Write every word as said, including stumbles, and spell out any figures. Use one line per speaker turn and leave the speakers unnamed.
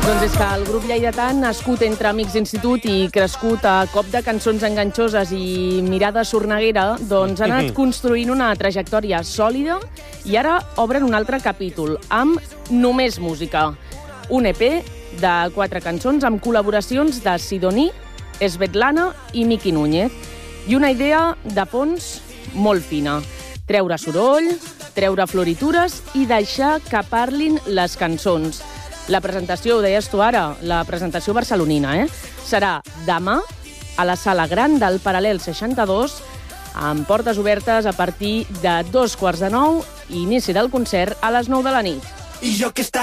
Doncs és que el grup lleidatà, nascut entre amics d'institut i crescut a cop de cançons enganxoses i mirada sorneguera, doncs ha anat construint una trajectòria sòlida i ara obren un altre capítol, amb Només Música. Un E P de quatre cançons amb col·laboracions de Sidoní, Svetlana i Miki Núñez. I una idea de fons molt fina. Treure soroll, treure floritures i deixar que parlin les cançons. La presentació, ho deies tu ara, la presentació barcelonina, eh? Serà demà a la Sala Gran del Paral·lel seixanta-dos, amb portes obertes a partir de dos quarts de nou i inici del concert a les nou de la nit. I jo que